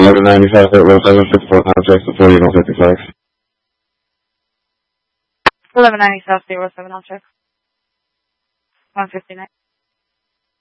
1190 South State Road 754 contract support, you don't 56. 1190 South State Road 7 on check. 159.